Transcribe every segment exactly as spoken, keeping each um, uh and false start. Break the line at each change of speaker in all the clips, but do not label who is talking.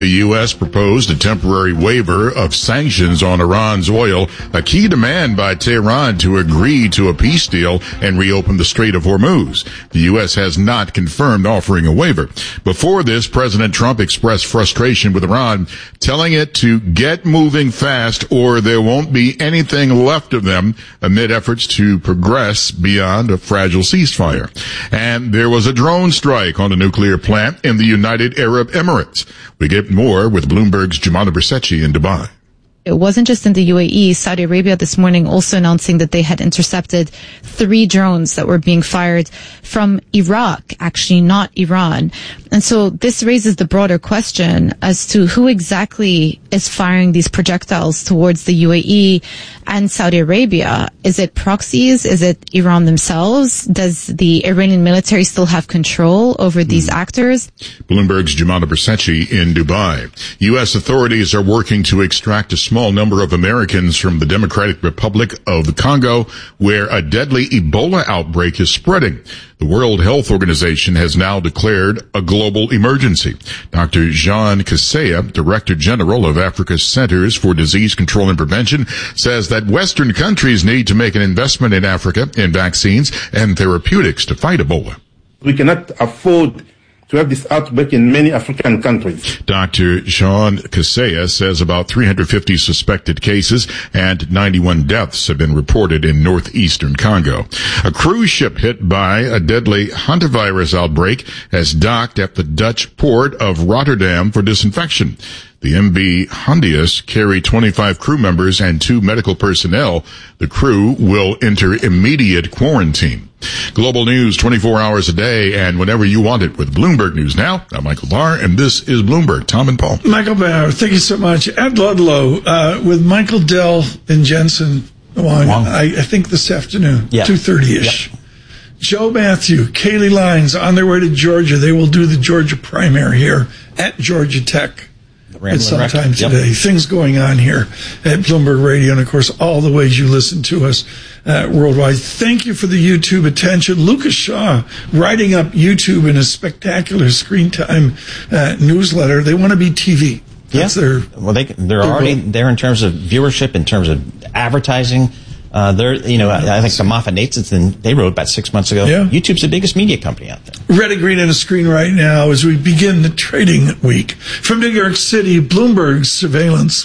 The U S proposed a temporary waiver of sanctions on Iran's oil, a key demand by Tehran to agree to a peace deal and reopen the Strait of Hormuz. The U S has not confirmed offering a waiver. Before this, President Trump expressed frustration with Iran, telling it to get moving fast or there won't be anything left of them, amid efforts to progress beyond a fragile ceasefire. And there was a drone strike on a nuclear plant in the United Arab Emirates. We get more with Bloomberg's Jumana Bersetchi in Dubai.
It wasn't just in the U A E. Saudi Arabia this morning also announcing that they had intercepted three drones that were being fired from Iraq, actually not Iran. And so this raises the broader question as to who exactly is firing these projectiles towards the U A E and Saudi Arabia. Is it proxies? Is it Iran themselves? Does the Iranian military still have control over these mm. actors?
Bloomberg's Jumana Bersetchi in Dubai. U S authorities are working to extract a small number of Americans from the Democratic Republic of the Congo, where a deadly Ebola outbreak is spreading. The World Health Organization has now declared a global emergency. Doctor Jean Kaseya, Director General of Africa's Centers for Disease Control and Prevention, says that Western countries need to make an investment in Africa in vaccines and therapeutics to fight Ebola.
We cannot afford to have this outbreak in many African countries.
Doctor Jean Kaseya says about three hundred fifty suspected cases and ninety-one deaths have been reported in northeastern Congo. A cruise ship hit by a deadly hantavirus outbreak has docked at the Dutch port of Rotterdam for disinfection. The M V Hondius carried twenty-five crew members and two medical personnel. The crew will enter immediate quarantine. Global news twenty-four hours a day and whenever you want it with Bloomberg News Now. I'm Michael Barr, and this is Bloomberg. Tom and Paul.
Michael Barr, thank you so much. Ed Ludlow uh, with Michael Dell and Jensen on, I, I think this afternoon, yeah. two thirty-ish. Yep. Joe Matthew, Kaylee Lines on their way to Georgia. They will do the Georgia primary here at Georgia Tech. At some time today. Yep. Things going on here at Bloomberg Radio, and of course, all the ways you listen to us uh, worldwide. Thank you for the YouTube attention. Lucas Shaw writing up YouTube in a spectacular screen time uh, newsletter. They want to be T V. That's yeah. their.
Well, they they're already goal. there in terms of viewership, in terms of advertising. Uh, they're, you know, I think the Moffat Nathanson, they wrote about six months ago. Yeah. YouTube's the biggest media company out there.
Red and green on the screen right now as we begin the trading week. From New York City, Bloomberg surveillance.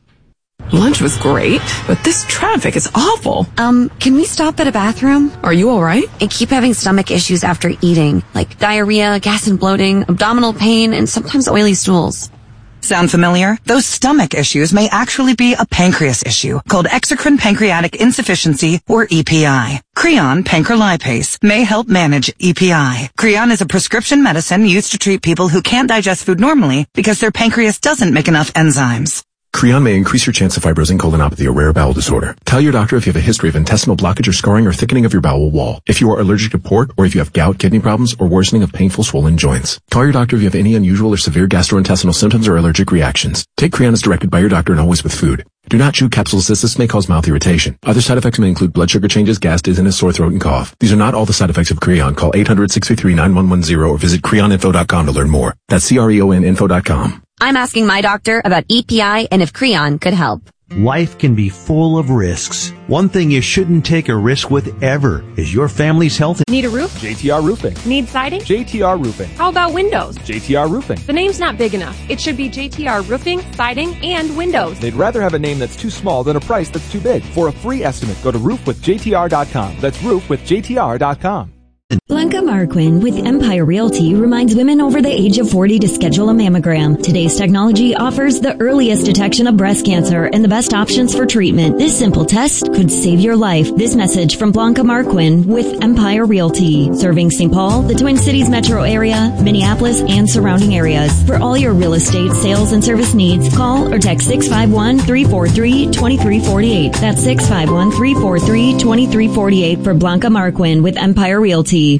Lunch was great, but this traffic is awful.
Um, can we stop at a bathroom?
Are you all right?
I keep having stomach issues after eating, like diarrhea, gas and bloating, abdominal pain, and sometimes oily stools.
Sound familiar? Those stomach issues may actually be a pancreas issue called exocrine pancreatic insufficiency, or E P I. Creon pancrelipase may help manage E P I. Creon is a prescription medicine used to treat people who can't digest food normally because their pancreas doesn't make enough enzymes.
Creon may increase your chance of fibrosing colonopathy, a rare bowel disorder. Tell your doctor if you have a history of intestinal blockage or scarring or thickening of your bowel wall. If you are allergic to pork, or if you have gout, kidney problems, or worsening of painful swollen joints. Call your doctor if you have any unusual or severe gastrointestinal symptoms or allergic reactions. Take Creon as directed by your doctor and always with food. Do not chew capsules as this may cause mouth irritation. Other side effects may include blood sugar changes, gas, dizziness, sore throat, and cough. These are not all the side effects of Creon. Call eight hundred, six three three, nine one one zero or visit creon info dot com to learn more. That's C R E O N info dot com.
I'm asking my doctor about E P I and if Creon could help.
Life can be full of risks. One thing you shouldn't take a risk with ever is your family's health.
Need a roof?
J T R Roofing.
Need siding?
J T R Roofing.
How about windows?
J T R Roofing.
The name's not big enough. It should be J T R Roofing, Siding, and Windows.
They'd rather have a name that's too small than a price that's too big. For a free estimate, go to roof with J T R dot com. That's roof with J T R dot com.
Blanca Marquin with Empire Realty reminds women over the age of forty to schedule a mammogram. Today's technology offers the earliest detection of breast cancer and the best options for treatment. This simple test could save your life. This message from Blanca Marquin with Empire Realty, serving Saint Paul, the Twin Cities metro area, Minneapolis, and surrounding areas. For all your real estate, sales, and service needs, call or text six five one, three four three, two three four eight. That's six five one, three four three, two three four eight for Blanca Marquin with Empire Realty.
You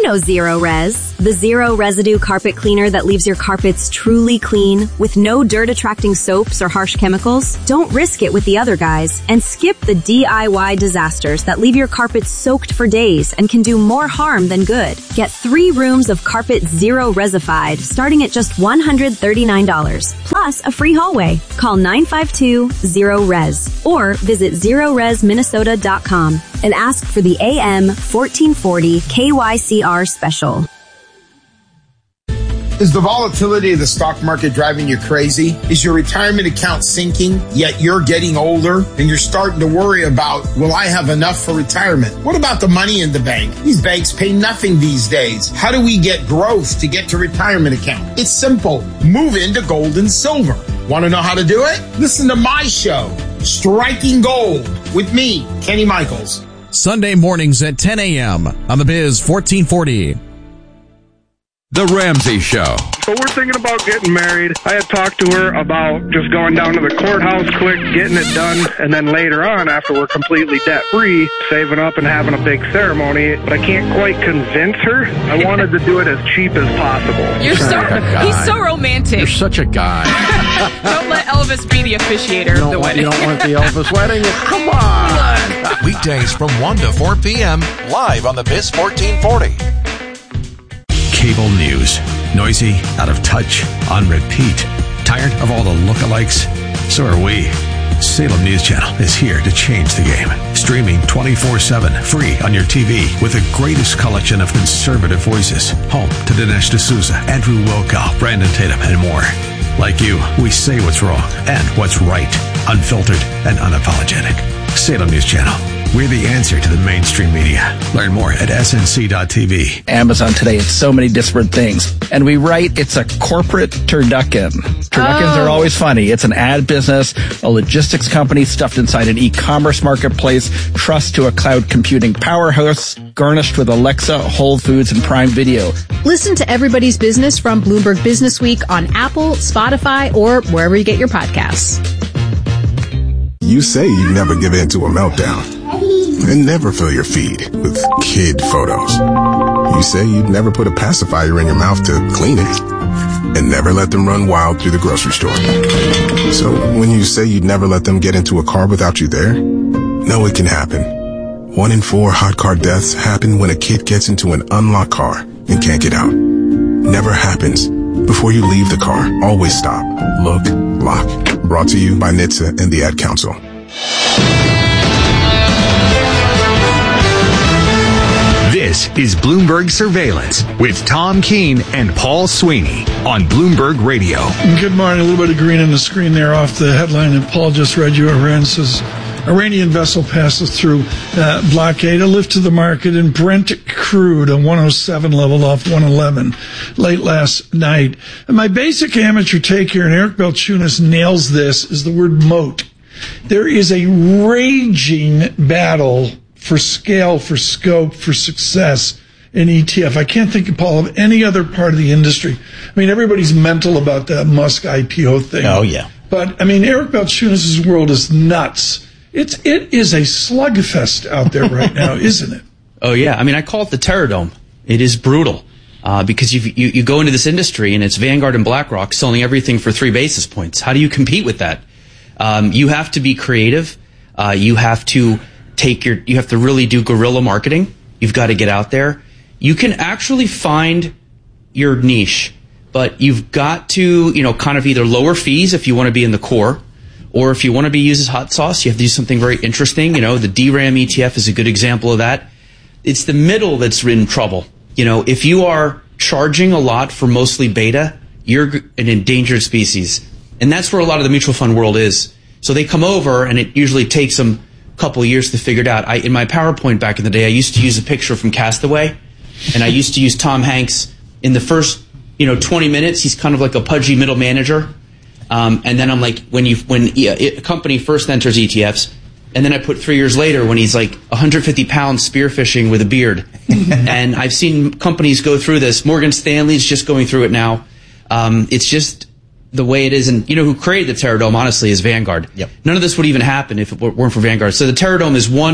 know Zero Res, the zero residue carpet cleaner that leaves your carpets truly clean with no dirt-attracting soaps or harsh chemicals. Don't risk it with the other guys and skip the D I Y disasters that leave your carpets soaked for days and can do more harm than good. Get three rooms of carpet Zero Resified starting at just one hundred thirty-nine dollars plus a free hallway. Call nine five two, zero res or visit zero res minnesota dot com and ask for the A M fourteen forty K Y C R special.
Is the volatility of the stock market driving you crazy? Is your retirement account sinking, yet you're getting older and you're starting to worry about, will I have enough for retirement? What about the money in the bank? These banks pay nothing these days. How do we get growth to get to retirement account? It's simple. Move into gold and silver. Want to know how to do it? Listen to my show, Striking Gold, with me, Kenny Michaels.
Sunday mornings at ten a.m. on the Biz fourteen forty.
The Ramsey Show.
So we're thinking about getting married. I had talked to her about just going down to the courthouse quick, getting it done, and then later on, after we're completely debt-free, saving up and having a big ceremony. But I can't quite convince her. I wanted to do it as cheap as possible.
You're so, he's so romantic.
You're such a guy.
Don't let Elvis be the officiator of the wedding.
You don't want the Elvis wedding? Come on.
Weekdays from one to four p.m. live on the Biz fourteen forty.
Cable news. Noisy, out of touch, on repeat. Tired of all the lookalikes? So are we. Salem News Channel is here to change the game. Streaming twenty-four seven, free on your T V with the greatest collection of conservative voices. Home to Dinesh D'Souza, Andrew Wilkow, Brandon Tatum, and more. Like you, we say what's wrong and what's right. Unfiltered and unapologetic. Salem News Channel. We're the answer to the mainstream media. Learn more at S N C dot T V.
Amazon today, it's so many disparate things. And we write it's a corporate turducken. Turduckens oh. are always funny. It's an ad business, a logistics company stuffed inside an e-commerce marketplace, trust to a cloud computing powerhouse, garnished with Alexa, Whole Foods, and Prime Video.
Listen to Everybody's Business from Bloomberg Business Week on Apple, Spotify, or wherever you get your podcasts.
You say you never give in to a meltdown and never fill your feed with kid photos. You say you'd never put a pacifier in your mouth to clean it and never let them run wild through the grocery store. So when you say you'd never let them get into a car without you there, no, it can happen. One in four hot car deaths happen when a kid gets into an unlocked car and can't get out. Never happens. Before you leave the car, always stop, look, lock. Brought to you by N H T S A and the Ad Council.
This is Bloomberg Surveillance with Tom Keene and Paul Sweeney on Bloomberg Radio.
Good morning. A little bit of green on the screen there off the headline that Paul just read you. Iran says Iranian vessel passes through uh, blockade, a lift to the market, and Brent crude a one oh seven level off one eleven late last night. And my basic amateur take here, and Eric Balchunas nails this, is the word moat. There is a raging battle for scale, for scope, for success in E T F. I can't think, of, Paul, of any other part of the industry. I mean, everybody's mental about that Musk I P O thing.
Oh, yeah.
But, I mean, Eric Balchunas' world is nuts. It's, it is a slugfest out there right now, isn't it?
Oh, yeah. I mean, I call it the Terror Dome. It is brutal uh, because you you you go into this industry and it's Vanguard and BlackRock selling everything for three basis points. How do you compete with that? Um, you have to be creative. Uh, you have to take your. You have to really do guerrilla marketing. You've got to get out there. You can actually find your niche, but you've got to, you know, kind of either lower fees if you want to be in the core. Or if you want to be used as hot sauce, you have to do something very interesting. You know, the D RAM E T F is a good example of that. It's the middle that's in trouble. You know, if you are charging a lot for mostly beta, you're an endangered species. And that's where a lot of the mutual fund world is. So they come over, and it usually takes them a couple of years to figure it out. I, in my PowerPoint back in the day, I used to use a picture from Castaway, and I used to use Tom Hanks in the first, you know, twenty minutes. He's kind of like a pudgy middle manager. Um, and then I'm like, when you when a company first enters E T Fs, and then I put three years later when he's like one hundred fifty pounds spearfishing with a beard. And I've seen companies go through this. Morgan Stanley's just going through it now. Um, it's just the way it is. And you know who created the Terror Dome, honestly, is Vanguard. Yep. None of this would even happen if it weren't for Vanguard. So the Terror Dome is one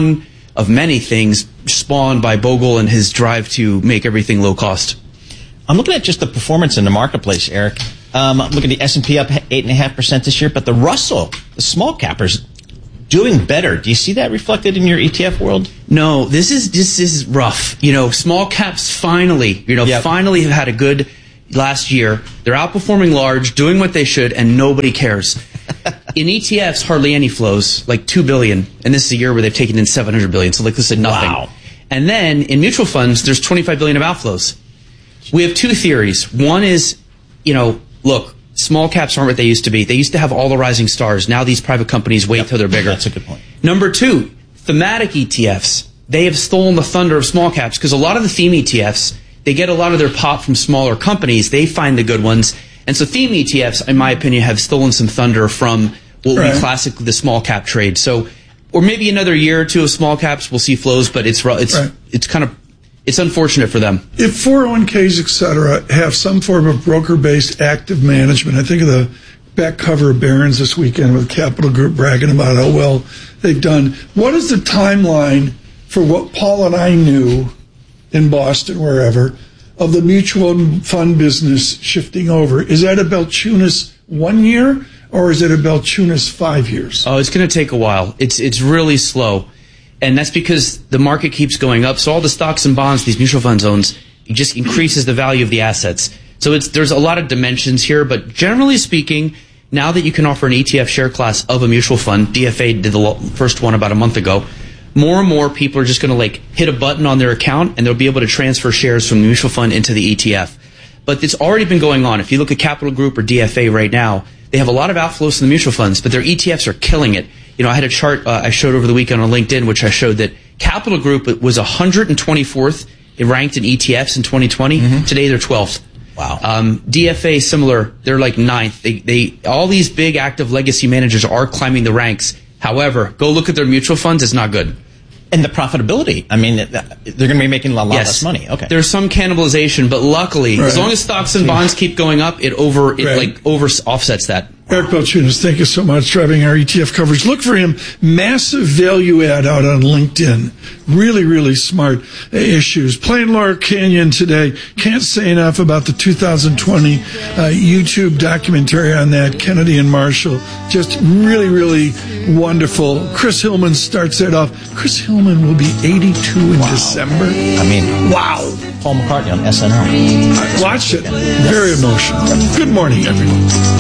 of many things spawned by Bogle and his drive to make everything low cost.
I'm looking at just the performance in the marketplace, Eric. Um, look at the S and P up eight point five percent this year, but the Russell, the small cappers, doing better. Do you see that reflected in your E T F world?
No, this is this is rough. You know, small caps finally, you know, yep. finally have had a good last year. They're outperforming large, doing what they should, and nobody cares. In E T Fs, hardly any flows, like two billion dollars, and this is a year where they've taken in seven hundred billion dollars, so like this is nothing.
Wow.
And then in mutual funds, there's twenty-five billion dollars of outflows. We have two theories. One is, you know, look, small caps aren't what they used to be. They used to have all the rising stars. Now these private companies wait yep. till they're bigger.
That's a good point.
Number two, thematic E T Fs. They have stolen the thunder of small caps because a lot of the theme E T Fs, they get a lot of their pop from smaller companies. They find the good ones. And so theme E T Fs, in my opinion, have stolen some thunder from what would right. be classically the small cap trade. So, or maybe another year or two of small caps, we'll see flows, but it's it's right. it's kind of it's unfortunate for them.
If four oh one Ks, et cetera, have some form of broker-based active management, I think of the back cover of Barron's this weekend with Capital Group bragging about how well they've done. What is the timeline for what Paul and I knew in Boston, wherever, of the mutual fund business shifting over? Is that a Balchunas one year, or is it a Balchunas five years?
Oh, it's going to take a while. It's it's really slow. And that's because the market keeps going up. So all the stocks and bonds these mutual funds owns, it just increases the value of the assets. So it's there's a lot of dimensions here, but generally speaking, now that you can offer an E T F share class of a mutual fund, D F A did the first one about a month ago, more and more people are just going to like hit a button on their account and they'll be able to transfer shares from the mutual fund into the E T F. But it's already been going on. If you look at Capital Group or D F A right now, they have a lot of outflows in the mutual funds, but their E T Fs are killing it. You know, I had a chart uh, I showed over the weekend on LinkedIn, which I showed that Capital Group was one hundred twenty-fourth ranked in E T Fs in twenty twenty. Mm-hmm. Today they're twelfth.
Wow.
Um, D F A similar. They're like ninth. They, they, all these big active legacy managers are climbing the ranks. However, go look at their mutual funds. It's not good.
And the profitability. I mean, they're going to be making a lot
yes.
less money. Okay.
There's some cannibalization, but luckily, right. as long as stocks and bonds keep going up, it over it right. like over offsets that.
Eric Balchunas, thank you so much, driving our E T F coverage. Look for him. Massive value add out on LinkedIn. Really, really smart issues. Playing Laurel Canyon today. Can't say enough about the two thousand twenty uh, YouTube documentary on that, Kennedy and Marshall. Just really, really wonderful. Chris Hillman starts that off. Chris Hillman will be eighty-two in
wow.
December.
I mean,
wow.
Paul McCartney on S N L.
I watched it. Very emotional. Good morning, everyone.